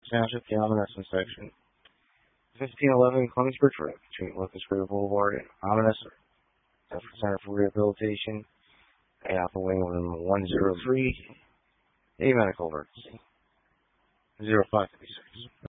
Township, the Ominous section. 1511 Clemensburg Road, between Locust Grove Boulevard and Ominous Center for Rehabilitation, Apple Wing 103, a medical emergency. 0556.